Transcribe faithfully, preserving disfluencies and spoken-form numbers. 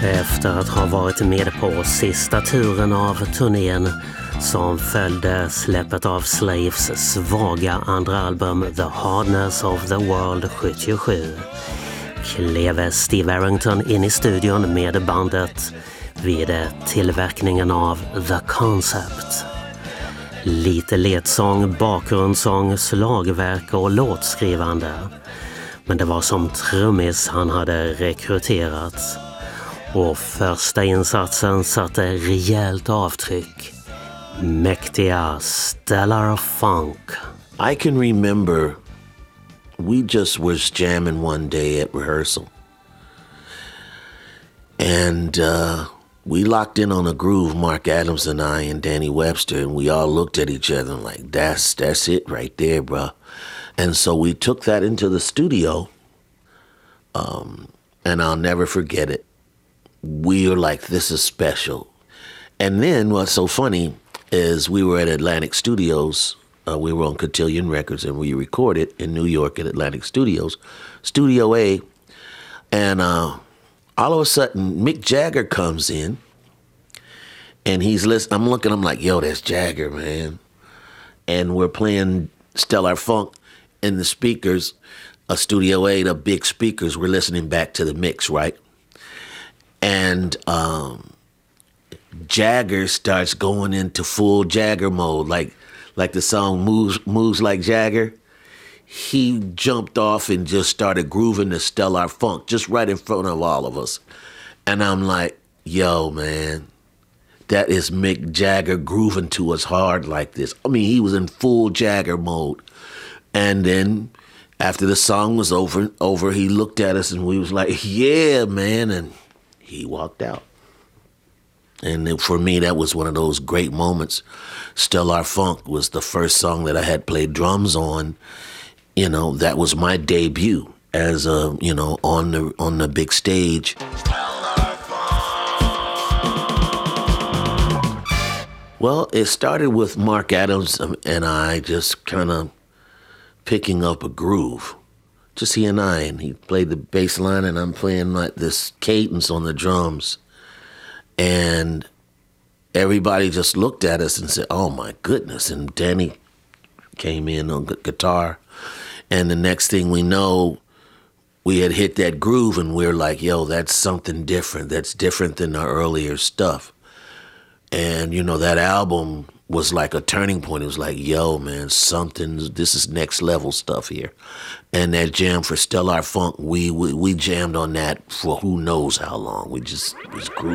Efter att ha varit med på sista turen av turnén som följde släppet av Slaves svaga andra album The Hardness of the World sjuttiosju klev Steve Arrington in i studion med bandet vid tillverkningen av The Concept. Lite ledsång, bakgrundssång, slagverk och låtskrivande. Men det var som trummis han hade rekryterat. Och första insatsen satte rejält avtryck. Mäktiga Stellar Funk. I can remember we just was jamming one day at rehearsal. And uh, we locked in on a groove, Mark Adams and I and Danny Webster, and we all looked at each other like, that's, that's it right there, bro. And so we took that into the studio, um, and I'll never forget it. We were like, this is special. And then what's so funny is we were at Atlantic Studios. Uh, we were on Cotillion Records, and we recorded in New York at Atlantic Studios, Studio A. And uh, all of a sudden, Mick Jagger comes in, and he's listening. I'm looking, I'm like, yo, that's Jagger, man. And we're playing Stellar Funk in the speakers, uh, Studio A, the big speakers. We're listening back to the mix, right? And um, Jagger starts going into full Jagger mode, like like the song Moves Moves Like Jagger. He jumped off and just started grooving the Stellar Funk just right in front of all of us. And I'm like, yo, man, that is Mick Jagger grooving to us hard like this. I mean, he was in full Jagger mode. And then after the song was over, over, he looked at us and we was like, yeah, man, and he walked out. And for me, that was one of those great moments. Stellar Funk was the first song that I had played drums on. You know, that was my debut as a, you know, on the on the big stage. Well, it started with Mark Adams and I just kind of picking up a groove. Just he and I, and he played the bass line, and I'm playing like this cadence on the drums. And everybody just looked at us and said, oh my goodness. And Danny came in on gu- guitar. And the next thing we know, we had hit that groove, and we were like, yo, that's something different. That's different than our earlier stuff. And, you know, that album was like a turning point. It was like, yo, man, something, this is next level stuff here. And that jam for Stellar Funk, we, we we jammed on that for who knows how long. We just was grooving.